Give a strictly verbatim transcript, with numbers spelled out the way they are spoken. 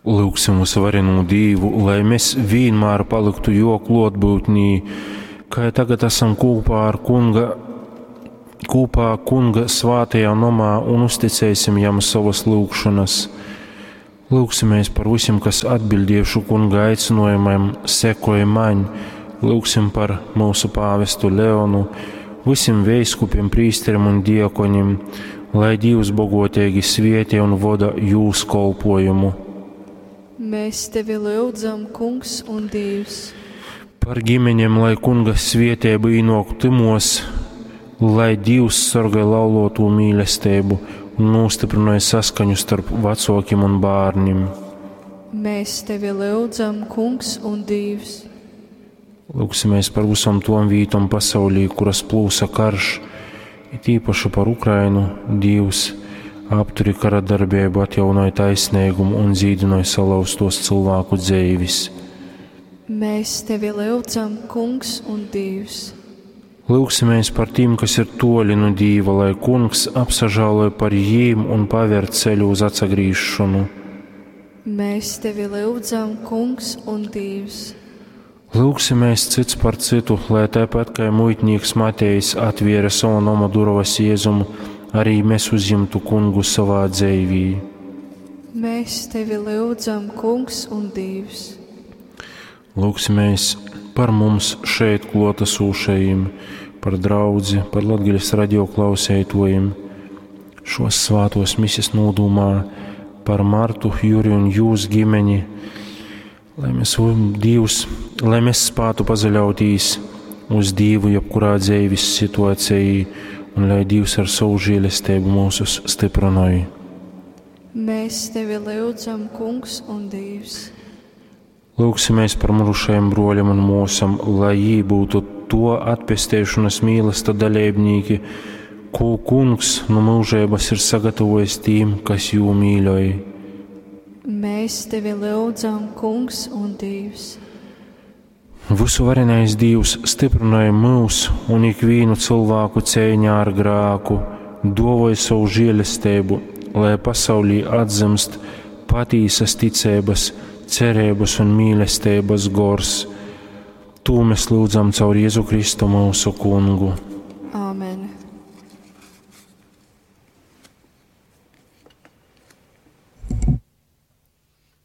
Lūgsim uz varenu Dievu, lai mēs vienmēr paliktu jo klātbūtnī, kā tagad esam kopā ar kunga, kopā kunga svātajā nomā un uzticēsim jam savas lūgšanas. Lūgsimies par visiem, kas atbildiešu kunga aicinājumam, sekoja maņ. Lūgsim par mūsu pāvestu Leonu, visiem veiskupiem, prīsteriem un diekoņiem, lai Dievs bogotīgi svieti un voda jūs kolpojumu. Mēs tevi lūdzam, kungs un Dievs. Par ģimeņiem, lai kunga svietēba ienāk timos, lai Dievs sargāja laulotu mīlestību un nostiprināja saskaņu starp vecākiem un bērniem. Mēs tevi lūdzam, kungs un Dievs. Lūksimies par visam tom vītam pasaulī, kuras plūsa karš, it īpaši par Ukrainu. Dievs apturi kara darbību, atjaunoja taisnīgumu un dzīdinoja salauztos cilvēku dzīvis. Mēs tevi lūdzam, kungs un Dievs. Lūksimies par tiem, kas ir toļi no Dieva, lai kungs apsažāloja par jīm un pavērt ceļu uz atsagrīšanu. Mēs tevi lūdzam, kungs un Dievs. Lūksimies cits par citu, lai tāpat kā muitnieks Matejs atviera savu nama durvis Jēzumu, arī mēs uzņemtu kungu savā dzīvī. Mēs tevi lūdzam, kungs un Dievs. Lūksimies par mums šeit klātesošajiem, par draudzi, par Latgaļas radio klausētojiem. Šos svātos misijas nodomā par Martu, Juri un jūs ģimeni, lai mēs, Dievs, lai mēs spātu pazaļautīs uz Dievu jebkurā dzīves situācijā, un lai Dievs ar savu žēlastību mūsus stiprināja. Mēs tevi lūdzam, kungs un Dievs. Lūksimies par mirušajiem broļiem un mūsam, lai jī būtu to atpestēšanas mīlesta dalībnieki, ko kungs no mūžības ir sagatavojis tiem, kas jū mīļoja. Mēs tevi lūdzam, kungs un Dievs. Visu varenais Dievs stiprināja mūs un ikvienu cilvēku cīņā ar grēku, dovoja savu žēlastību, lai pasaulī atzimst patīsas ticības, cerības un mīlestības gors. To mēs lūdzam caur Jēzu Kristu mūsu kungu.